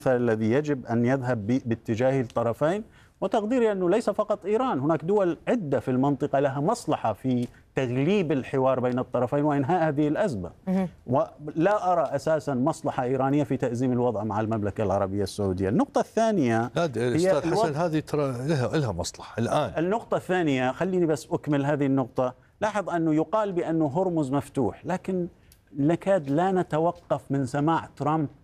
الذي يجب أن يذهب باتجاه الطرفين، وتقديري أنه ليس فقط إيران، هناك دول عدة في المنطقة لها مصلحة في تغليب الحوار بين الطرفين وإنهاء هذه الأزمة. ولا أرى أساسا مصلحة إيرانية في تأزيم الوضع مع المملكة العربية السعودية. النقطة الثانية هي أستاذ حسن، هذه ترى لها مصلحة الآن. النقطة الثانية، خليني بس أكمل هذه النقطة. لاحظ أنه يقال بأنه هرمز مفتوح، لكن نكاد لا نتوقف من سماع ترامب